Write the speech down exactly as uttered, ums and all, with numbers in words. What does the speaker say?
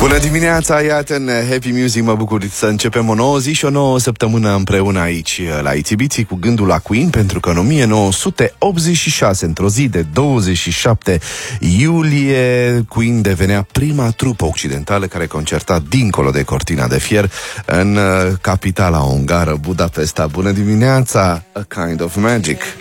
Bună dimineața, iată în Happy Music mă bucur să începem o nouă zi și o nouă săptămână împreună aici la Itibiții cu gândul la Queen, pentru că în o mie nouă sute optzeci și șase, într-o zi de douăzeci și șapte iulie, Queen devenea prima trupă occidentală care concerta dincolo de cortina de fier în capitala ungară, Budapesta. Bună dimineața, A Kind of Magic.